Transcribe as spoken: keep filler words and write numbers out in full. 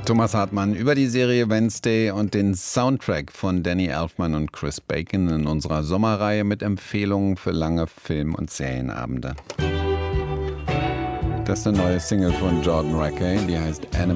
Thomas Hartmann über die Serie Wednesday und den Soundtrack von Danny Elfman und Chris Bacon in unserer Sommerreihe mit Empfehlungen für lange Film- und Serienabende. Das ist eine neue Single von Jordan Rakey, die heißt Animal.